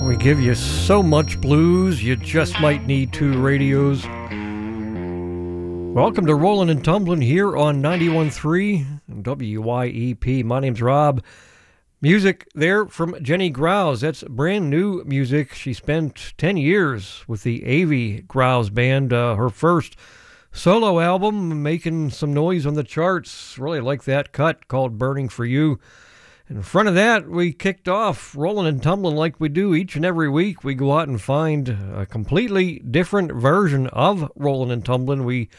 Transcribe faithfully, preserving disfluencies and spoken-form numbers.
We give you so much blues, you just might need two radios. Welcome to Rollin' and Tumblin' here on ninety-one point three W Y E P. My name's Rob. Music there from Jenny Grouse. That's brand new music. She spent ten years with the Avey Grouse Band. Uh, her first solo album, making some noise on the charts. Really like that cut called Burning for You. In front of that, we kicked off Rollin' and Tumblin' like we do each and every week. We go out and find a completely different version of Rollin' and Tumblin'. We